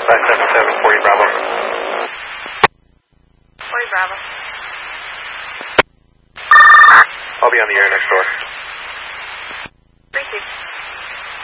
577, 40 Bravo. 40 Bravo. I'll be on the air next door. 3-2.